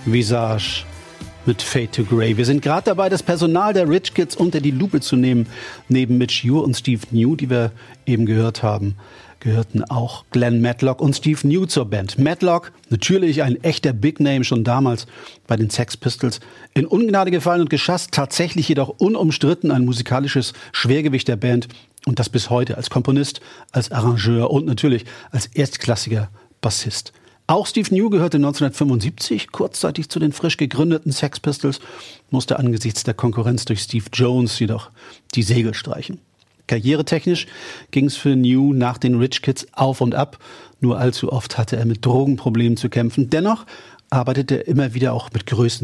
Visage mit Fade to Grey. Wir sind gerade dabei, das Personal der Rich Kids unter die Lupe zu nehmen. Neben Mitch Ure und Steve New, die wir eben gehört haben, gehörten auch Glenn Matlock und Steve New zur Band. Matlock, natürlich ein echter Big Name, schon damals bei den Sex Pistols. In Ungnade gefallen und geschasst, tatsächlich jedoch unumstritten ein musikalisches Schwergewicht der Band. Und das bis heute als Komponist, als Arrangeur und natürlich als erstklassiger Bassist. Auch Steve New gehörte 1975 kurzzeitig zu den frisch gegründeten Sex Pistols, musste angesichts der Konkurrenz durch Steve Jones jedoch die Segel streichen. Karrieretechnisch ging es für New nach den Rich Kids auf und ab. Nur allzu oft hatte er mit Drogenproblemen zu kämpfen. Dennoch arbeitete er immer wieder auch mit größten